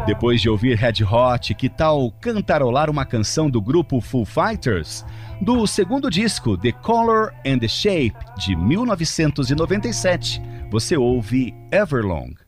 Depois de ouvir Red Hot, que tal cantarolar uma canção do grupo Foo Fighters? Do segundo disco, The Color and the Shape, de 1997, você ouve Everlong.